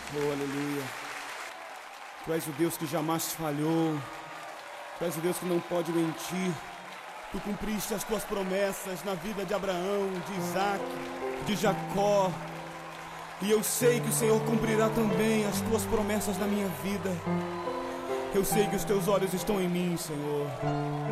Oh, aleluia. Tu és o Deus que jamais falhou. Tu és o Deus que não pode mentir. Tu cumpriste as tuas promessas na vida de Abraão, de Isaac, de Jacó. E eu sei que o Senhor cumprirá também as tuas promessas na minha vida. Eu sei que os teus olhos estão em mim, Senhor.